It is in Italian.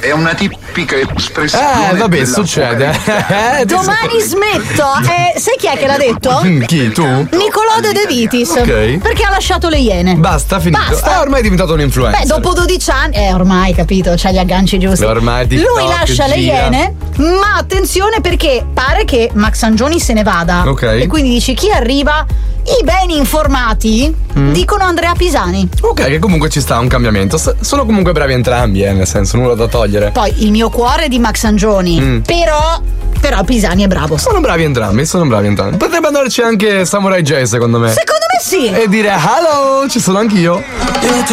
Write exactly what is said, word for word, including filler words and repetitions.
è una tipica espressione. Eh, vabbè, succede. Eh, domani smetto. Eh, sai chi è che l'ha detto? Chi, tu? Nicolò De De Vitis. Ok. Perché ha lasciato le Iene. Basta, finito. Basta. Eh, ormai è diventato un influencer. Beh, dopo dodici anni, eh, ormai capito, c'ha gli agganci giusti. Ormai TikTok, lui lascia le gira. Iene, ma attenzione perché pare che Max Angioni se ne vada. Ok. E quindi dici chi arriva? I ben informati mm. dicono Andrea Pisani. Ok, che comunque ci sta un cambiamento. S- sono comunque bravi entrambi, eh, nel senso, nulla da togliere. Poi il mio cuore è di Max Angioni, mm. però però Pisani è bravo. Sono bravi entrambi, sono bravi entrambi. Potrebbe andarci anche Samurai J, secondo me. Secondo me sì. E dire hello, ci sono anch'io.